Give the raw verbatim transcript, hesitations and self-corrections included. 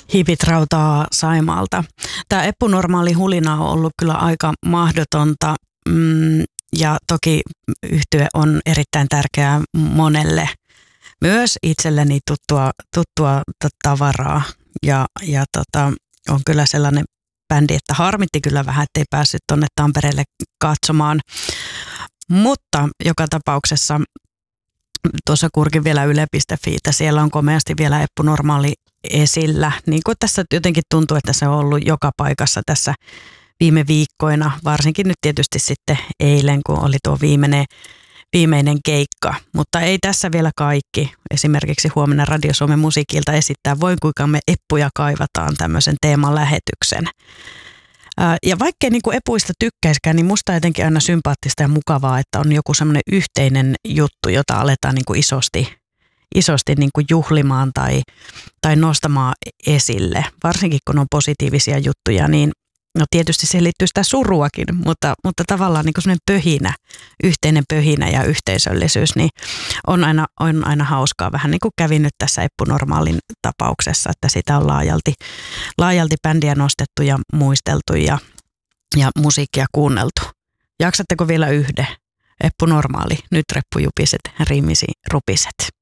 Hipit rautaa Saimaalta. Tämä Eppu Normaali hulina on ollut kyllä aika mahdotonta mm, ja toki yhtye on erittäin tärkeää monelle. Myös itselleni tuttua, tuttua tavaraa ja, ja tota, on kyllä sellainen bändi, että harmitti kyllä vähän, ettei päässyt tuonne Tampereelle katsomaan. Mutta joka tapauksessa tuossa kurkin vielä yle piste fi, että siellä on komeasti vielä Eppu Normaali esillä. Niin kuin tässä jotenkin tuntuu, että se on ollut joka paikassa tässä viime viikkoina, varsinkin nyt tietysti sitten eilen, kun oli tuo viimeinen, viimeinen keikka. Mutta ei tässä vielä kaikki. Esimerkiksi huomenna Radio Suomen musiikilta esittää Voi kuinka me Eppuja kaivataan tämmöisen teeman lähetyksen. Ja vaikkei niin kuin Epuista tykkäiskään, niin musta jotenkin aina sympaattista ja mukavaa, että on joku semmoinen yhteinen juttu, jota aletaan niin kuin isosti, isosti niin kuin juhlimaan tai, tai nostamaan esille. Varsinkin kun on positiivisia juttuja, niin no tietysti siihen liittyy sitä suruakin, mutta, mutta tavallaan niin kuin semmoinen pöhinä, yhteinen pöhinä ja yhteisöllisyys, niin on aina, on aina hauskaa. Vähän niin kuin kävi nyt tässä Eppu Normaalin tapauksessa, että sitä on laajalti, laajalti bändiä nostettu ja muisteltu ja, ja musiikkia kuunneltu. Jaksatteko vielä yhden? Eppu Normaali, nyt reppujupiset, riimisi rupiset.